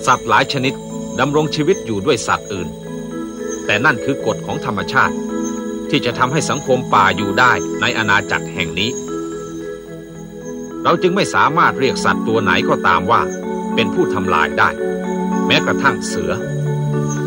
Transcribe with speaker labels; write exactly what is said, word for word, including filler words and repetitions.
Speaker 1: สัตว์หลายชนิดดำรงชีวิตอยู่ด้วยสัตว์อื่นแต่นั่นคือกฎของธรรมชาติที่จะทำให้สังคมป่าอยู่ได้ในอาณาจักรแห่งนี้เราจึงไม่สามารถเรียกสัตว์ตัวไหนก็ตามว่าเป็นผู้ทำลายได้แม้กระทั่งเสือ